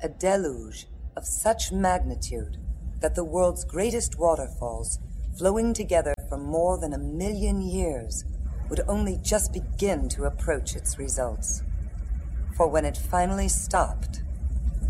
A deluge of such magnitude that the world's greatest waterfalls, flowing together for more than 1 million years, would only just begin to approach its results. For when it finally stopped,